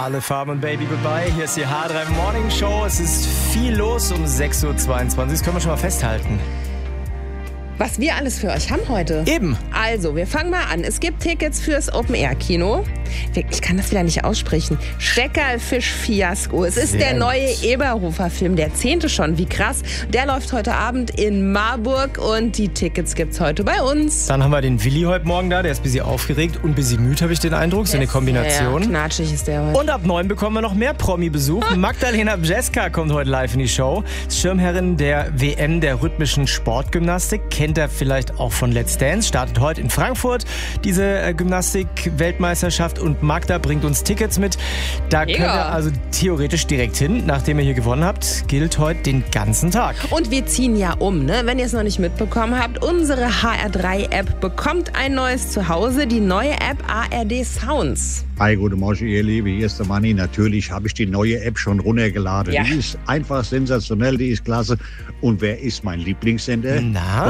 Alle Farben und Baby Goodbye. Hier ist die H3 Morning Show. Es ist viel los um 6.22 Uhr. Das können wir schon mal festhalten. Was wir alles für euch haben heute. Eben. Also, wir fangen mal an. Es gibt Tickets fürs Open-Air-Kino. Ich kann das wieder nicht aussprechen. Steckerlfisch-Fiasko. Es ist der neue Eberhofer-Film, der 10. schon. Wie krass. Der läuft heute Abend in Marburg und die Tickets gibt's heute bei uns. Dann haben wir den Willi heute Morgen da. Der ist ein bisschen aufgeregt und ein bisschen müde, habe ich den Eindruck. So eine Kombination. Ja, knatschig ist der heute. Und ab 9 bekommen wir noch mehr Promi-Besuch. Magdalena Bjeska kommt heute live in die Show. Schirmherrin der WM der rhythmischen Sportgymnastik. Kennt er vielleicht auch von Let's Dance. Startet heute in Frankfurt diese Gymnastik-Weltmeisterschaft. Und Magda bringt uns Tickets mit. Da könnt ihr also theoretisch direkt hin. Nachdem ihr hier gewonnen habt, gilt heute den ganzen Tag. Und wir ziehen ja um, ne? Wenn ihr es noch nicht mitbekommen habt, unsere HR3-App bekommt ein neues Zuhause. Die neue App ARD Sounds. Hi, guten Morgen, ihr Lieben. Hier ist der Manni. Natürlich habe ich die neue App schon runtergeladen. Ja. Die ist einfach sensationell, die ist klasse. Und wer ist mein Lieblingssender? Na?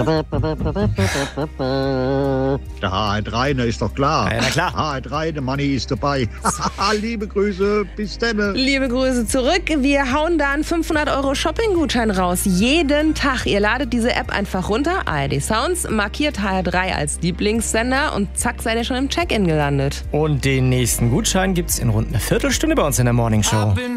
Der HR3, ne, ist doch klar. Ja, na klar. HR3, der Manni ist dabei. Liebe Grüße, bis dann. Liebe Grüße zurück. Wir hauen da einen 500€ Shopping-Gutschein raus. Jeden Tag. Ihr ladet diese App einfach runter. ARD Sounds, markiert HR3 als Lieblingssender und zack, seid ihr schon im Check-in gelandet. Und den nächsten Gutschein gibt's in rund einer Viertelstunde bei uns in der Morning Show.